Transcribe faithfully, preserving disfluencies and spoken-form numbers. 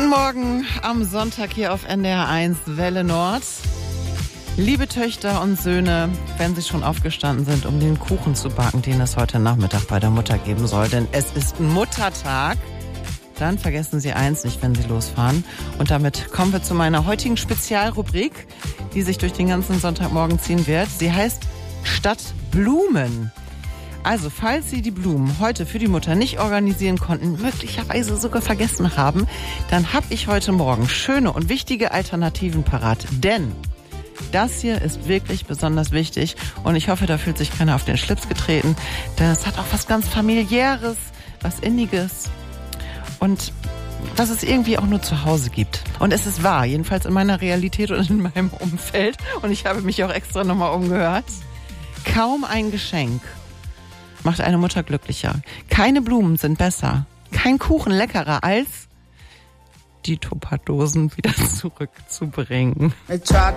Guten Morgen am Sonntag hier auf N D R eins Welle Nord. Liebe Töchter und Söhne, wenn Sie schon aufgestanden sind, um den Kuchen zu backen, den es heute Nachmittag bei der Mutter geben soll, denn es ist Muttertag, dann vergessen Sie eins nicht, wenn Sie losfahren. Und damit kommen wir zu meiner heutigen Spezialrubrik, die sich durch den ganzen Sonntagmorgen ziehen wird. Sie heißt Stadt Blumen. Also, falls Sie die Blumen heute für die Mutter nicht organisieren konnten, möglicherweise sogar vergessen haben, dann habe ich heute Morgen schöne und wichtige Alternativen parat. Denn das hier ist wirklich besonders wichtig und ich hoffe, da fühlt sich keiner auf den Schlips getreten, denn es hat auch was ganz Familiäres, was Inniges und was es irgendwie auch nur zu Hause gibt. Und es ist wahr, jedenfalls in meiner Realität und in meinem Umfeld. Und ich habe mich auch extra nochmal umgehört. Kaum ein Geschenk macht eine Mutter glücklicher. Keine Blumen sind besser. Kein Kuchen leckerer als die Tupperdosen wieder zurückzubringen.